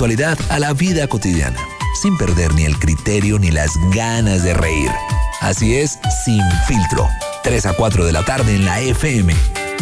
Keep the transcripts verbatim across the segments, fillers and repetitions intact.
actualidad a la vida cotidiana, sin perder ni el criterio ni las ganas de reír. Así es, Sin Filtro, tres a cuatro de la tarde en la F M.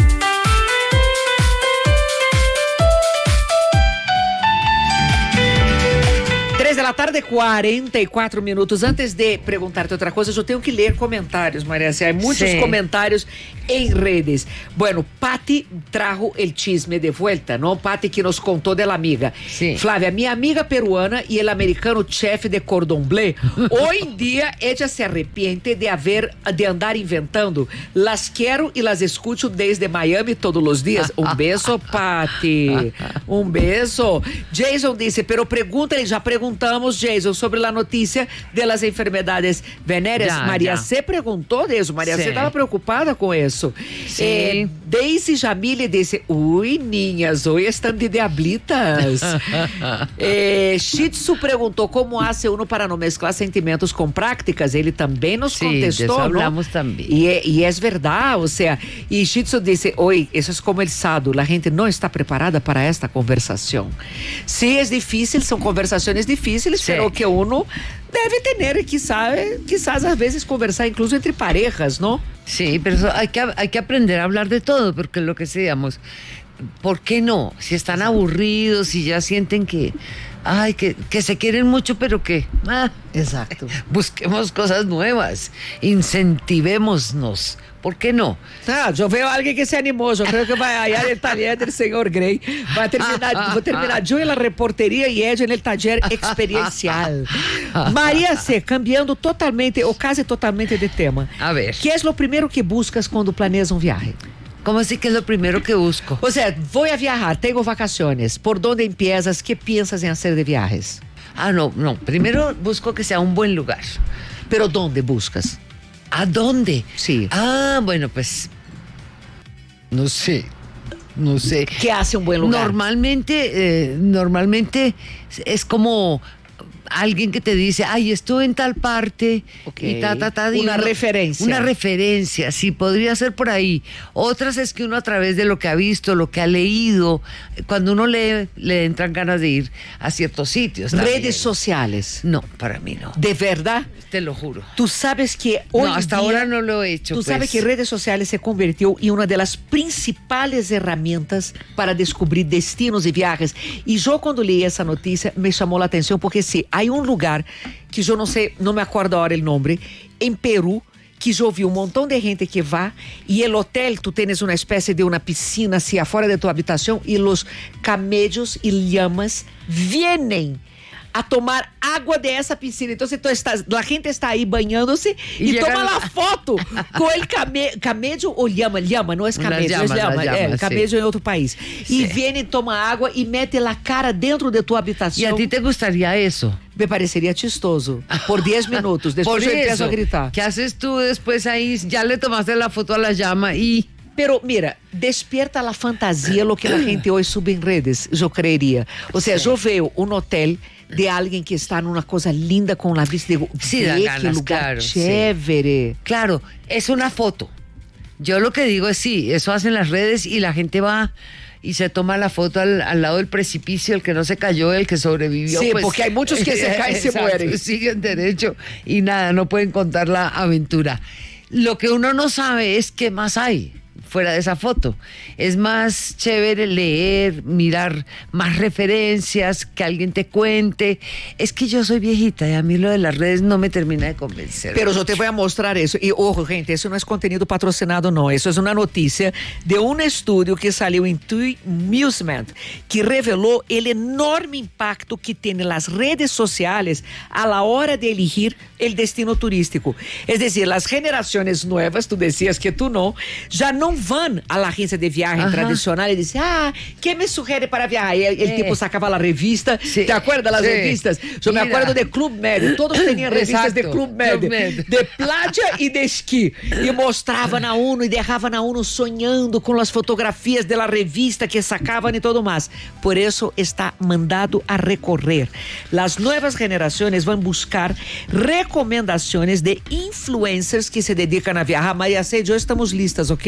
De la tarde, cuarenta y cuatro minutos. Antes de preguntarte otra cosa, yo tengo que leer comentarios, María C. Hay muchos sí. comentarios en redes. Bueno, Pati trajo el chisme de vuelta, ¿no? Pati que nos contó de la amiga. Sí. Flávia, mi amiga peruana y el americano chef de cordon bleu, hoy en día ella se arrepiente de haber, de andar inventando. Las quiero y las escucho desde Miami todos los días. Un beso, Pati. Un beso. Jason dice, pero pregúntale, ya preguntamos, Jason, sobre a notícia das enfermedades venéreas. Ya, Maria já. C perguntou disso. Maria C estava preocupada com isso. Eh, Daisy Jamile disse: Ui, ninhas, hoje estão de diablitas. eh, Shitsu perguntou como hace uno para não mesclar sentimentos com práticas. Ele também nos sí, contestou. De hablamos também. E, e é verdade, ou seja, e Shitsu disse: Oi, isso é conversado. A gente não está preparada para esta conversação. Sim, é difícil, são conversações difíceis. Sí. Pero que uno debe tener, quizás, quizás a veces conversar incluso entre parejas, ¿no? Sí, pero hay que, hay que aprender a hablar de todo, porque lo que decíamos, ¿por qué no? Si están aburridos, si ya sienten que, ay, que, que se quieren mucho, pero que, ah, exacto. Busquemos cosas nuevas, incentivémonos. ¿Por qué no? Ah, yo veo a alguien que se animó. Yo creo que va a hallar el taller del señor Grey. Va a terminar, va a terminar yo en la reportería y ella en el taller experiencial. María C, cambiando totalmente o casi totalmente de tema. A ver. ¿Qué es lo primero que buscas cuando planeas un viaje? ¿Cómo así que es lo primero que busco? O sea, voy a viajar, tengo vacaciones. ¿Por dónde empiezas? ¿Qué piensas en hacer de viajes? Ah, no, no. Primero busco que sea un buen lugar. ¿Pero dónde buscas? ¿A dónde? Sí. Ah, bueno, pues no sé, no sé. ¿Qué hace un buen lugar? Normalmente, eh, normalmente es como alguien que te dice, ay, estuve en tal parte, okay. y ta, ta, ta. Una uno, referencia. Una referencia, sí, podría ser por ahí. Otras es que uno a través de lo que ha visto, lo que ha leído, cuando uno lee, le entran ganas de ir a ciertos sitios. Redes también. Sociales. No, para mí no. ¿De verdad? Te lo juro. Tú sabes que hoy No, hasta día, ahora no lo he hecho. Tú pues. sabes que redes sociales se convirtió en una de las principales herramientas para descubrir destinos y viajes. Y yo cuando leí esa noticia me llamó la atención porque sí, hay un lugar que yo no sé, no me acuerdo ahora el nombre, en Perú, que yo vi un montón de gente que va y el hotel, tú tienes una especie de una piscina así afuera de tu habitación y los camellos y llamas vienen a tomar agua de esa piscina. Entonces tú estás, la gente está ahí bañándose y, y toma la foto con el came, camello o llama, llama, no es camello, llamas, es llama, llamas, é, camello sí. en otro país. Sí. Y viene, toma agua y mete la cara dentro de tu habitación. ¿Y a ti te gustaría eso? Me parecería chistoso. Por diez minutos, después yo empiezo a gritar. ¿Qué haces tú después ahí? Ya le tomaste la foto a la llama y... Pero mira, despierta la fantasía lo que la gente hoy sube en redes, yo creería. O sea, sí. Yo veo un hotel de alguien que está en una cosa linda con la vista. Digo, sí, da ganas, qué lugar claro, chévere. Sí. Claro, es una foto. Yo lo que digo es sí, eso hacen las redes y la gente va y se toma la foto al, al lado del precipicio, el que no se cayó, el que sobrevivió. Sí, pues, porque hay muchos que se caen y se mueren. Siguen derecho y nada, no pueden contar la aventura. Lo que uno no sabe es qué más hay fuera de esa foto. Es más chévere leer, mirar más referencias, que alguien te cuente. Es que yo soy viejita y a mí lo de las redes no me termina de convencer. Pero yo te voy a mostrar eso. Y ojo, gente, eso no es contenido patrocinado, no. Eso es una noticia de un estudio que salió en Tui Amusement, que reveló el enorme impacto que tienen las redes sociales a la hora de elegir el destino turístico. Es decir, las generaciones nuevas, tú decías que tú no, ya no van a la agencia de viaje Ajá. tradicional y dicen, ah, ¿qué me sugiere para viajar? Y el, el tipo sacaba la revista, sí. ¿te acuerdas las sí. revistas? Yo Mira. me acuerdo de Club Med, todos tenían revistas Exacto. de Club Med, Club Med, de playa y de esquí. Y mostraban a uno y dejaban a uno soñando con las fotografías de la revista que sacaban y todo más. Por eso está mandado a recorrer. Las nuevas generaciones van a buscar recomendaciones de influencers que se dedican a viajar. María C, yo estamos listas, ¿ok?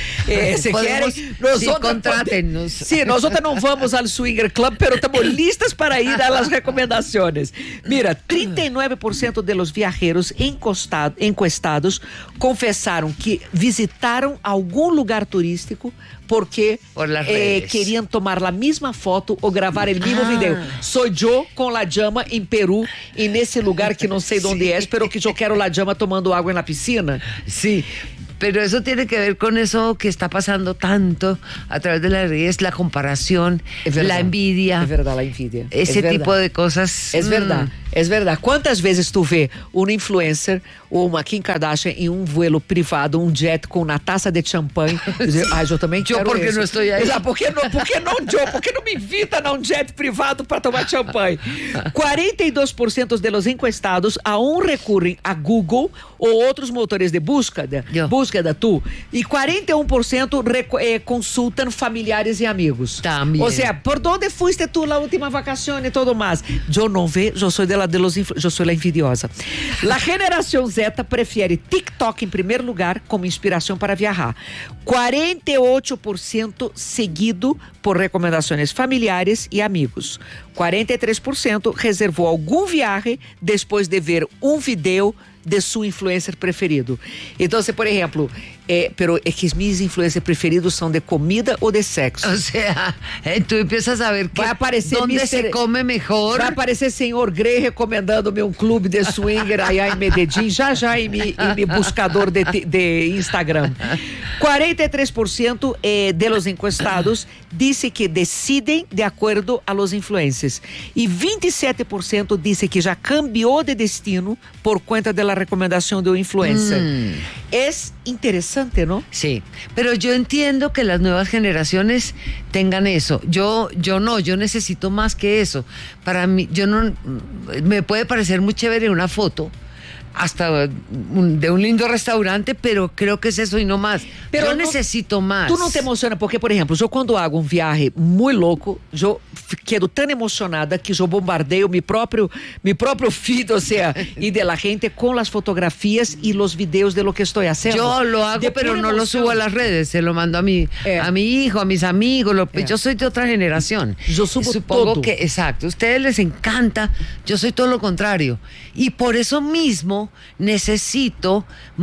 eh, se Podemos, querem, nós sí, outras contrátenos. Sim, nós outras não vamos ao Swinger Club, pero estamos listas para ir a las recomendações. Mira, trinta e nove por cento de los viajeros encostado, encuestados confessaram que visitaram algum lugar turístico porque Por las eh, redes. queriam tomar a mesma foto ou gravar o mesmo Ah. video. Sou eu com la llama em Peru e nesse lugar que não sei de onde é, pero que eu quero la llama tomando água na piscina. Sí, pero eso tiene que ver con eso que está pasando tanto a través de las redes, la comparación, É verdade. la envidia, É verdade, a envidia. ese É verdade. tipo de cosas. É mm, verdade, é verdade. Quantas vezes tu vê um influencer ou uma Kim Kardashian em um vuelo privado, um jet com uma taça de champanhe? Dizer, ah, eu também Eu quero porque esse. não estou aí. Exato, por que não, por que não, Joe? Por que não me invita num jet privado para tomar champanhe? quarenta e dois por cento de los encuestados aún recorrem a Google ou outros motores de búsqueda, Eu. búsqueda tu, e quarenta e um por cento reco- eh, consultam familiares e amigos. Também. Ou seja, por onde fuiste tu la última vacación e todo mais? Eu não ve, eu sou de la de los influ- eu sou la envidiosa. La generação Z prefere TikTok em primeiro lugar como inspiração para viajar. quarenta e oito por cento seguido por recomendações familiares e amigos. quarenta e três por cento reservou algum viagem depois de ver um vídeo de su influencer preferido. Então, por exemplo, eh, pero es que mis influencers preferidos são de comida ou de sexo. O sea, eh, tú empiezas a ver que Vai aparecer dónde mister se come mejor. Vai aparecer senhor Grey recomendando-me um clube de swinger aí em Medellín, já já em mi, em mi buscador de, de Instagram. quarenta e três por cento eh, de los encuestados disse que decidem de acordo a los influencers. E vinte e sete por cento disse que já cambiou de destino por conta da recomendação do influencer. Mm. Es interesante, ¿no? Sí, pero yo entiendo que las nuevas generaciones tengan eso. Yo, yo no, yo necesito más que eso. Para mí, yo no, me puede parecer muy chévere una foto, hasta un- de un lindo restaurante, pero creo que es eso y no más. Pero yo no- necesito más. Tu não te emociona, porque, por exemplo, eu quando hago um viagem muito louco, eu quedo tão emocionada que eu bombardeio meu próprio, meu próprio feed, ou seja, e de la gente com as fotografias e os videos de lo que estou fazendo. Yo lo hago, De pero pura no lo emoción. subo a las redes, se lo mando a mi, Eh. a mi hijo, a mis amigos. lo- Eh. Yo soy de otra generación. Yo subo Supongo todo. que, exacto, a ustedes les encanta, yo soy todo lo contrario. Y por eso mismo necesito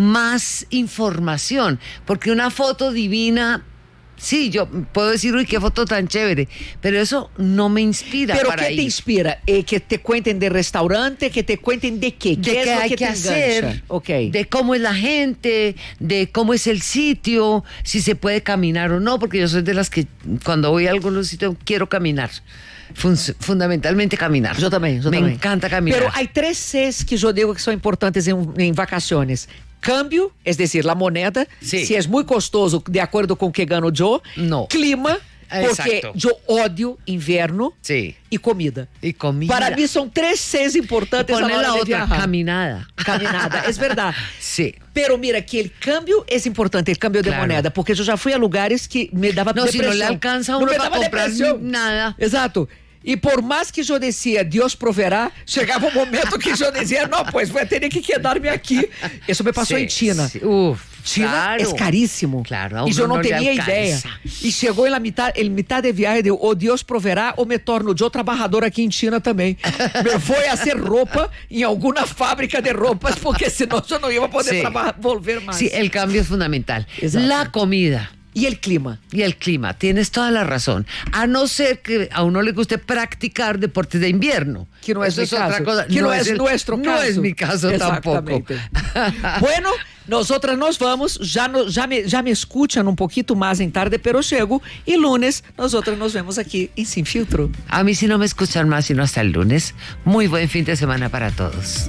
más información, porque una foto divina... Sí, yo puedo decir, uy, qué foto tan chévere, pero eso no me inspira Pero para que te ir. inspira? Eh, que te cuenten de restaurante, que te cuenten de qué, De qué qué es lo hay que, que, te hacer, engancha? Ok. de cómo es la gente, de cómo es el sitio, si se puede caminar o no, porque yo soy de las que cuando voy a algún sitio quiero caminar, Fun- fundamentalmente caminar. Eu também, eu Me também. encanta caminar. Pero há três Cs que eu digo que são importantes em, em vacações. Câmbio, es decir, la moneda, Sí. se é muito custoso de acordo com o que gano eu. No. Clima, porque Exacto. eu odio inverno. Sí. E comida. Y comida. Para mim são três Cs importantes a Pone hora la de otra, viajar. caminada. Caminada, é verdade. Sí. Pero mira que el cambio es importante, el cambio de Claro. moneda, porque yo ya fui a lugares que me daba No, si depresión. no le alcanza a No uno me para daba comprar depresión. nada. Exato. E por mais que eu decía, Deus proverá, chegava um momento que eu dizia, não, pues vou ter que quedar-me aqui. Isso me passou Sí, em China. sí. Uf, China claro. é caríssimo. Claro, a e uno eu não no le tinha alcanza. ideia. E chegou em la mitad, em mitad de viagem, eu, ou Deus proverá, ou me torno eu trabalhador aqui em China também. Me vou a hacer roupa em alguma fábrica de roupas, porque senão eu não ia poder Sí. trabalhar, volver mais. Sí, el cambio es fundamental. Exacto. La comida. E el clima? Y el clima, tienes toda la razón. A no ser que a uno le guste practicar deportes de invierno. Que no es Eso mi es otra caso. cosa. Que no, es el- nuestro caso. No es mi caso tampoco. Exactamente. Bueno, nosotras nos vamos. Já, no, já, me, já me escuchan um pouquinho mais em tarde, pero chego. E lunes, nosotras nos vemos aqui em Sin Filtro. A mí si no me escuchan más, sino hasta el lunes. Muy buen fin de semana para todos.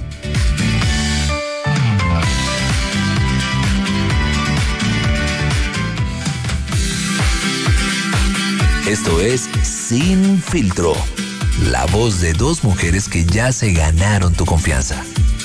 Esto es Sin Filtro, la voz de dos mujeres que ya se ganaron tu confianza.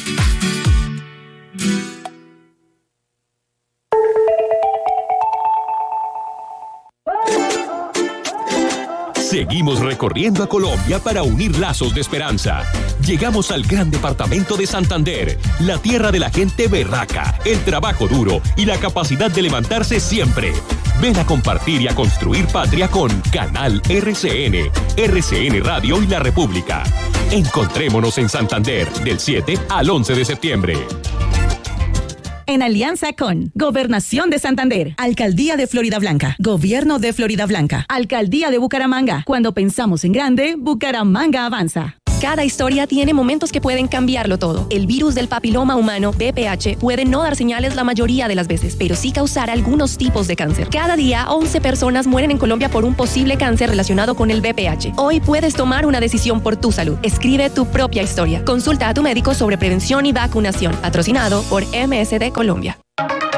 Seguimos recorriendo a Colombia para unir lazos de esperanza. Llegamos al gran departamento de Santander, la tierra de la gente berraca, el trabajo duro y la capacidad de levantarse siempre. Ven a compartir y a construir patria con Canal R C N, R C N Radio y La República. Encontrémonos en Santander del siete al once de septiembre. En alianza con Gobernación de Santander, Alcaldía de Florida Blanca, Gobierno de Florida Blanca, Alcaldía de Bucaramanga. Cuando pensamos en grande, Bucaramanga avanza. Cada historia tiene momentos que pueden cambiarlo todo. El virus del papiloma humano, B P H, puede no dar señales la mayoría de las veces, pero sí causar algunos tipos de cáncer. Cada día, once personas mueren en Colombia por un posible cáncer relacionado con el B P H. Hoy puedes tomar una decisión por tu salud. Escribe tu propia historia. Consulta a tu médico sobre prevención y vacunación. Patrocinado por M S D Colombia.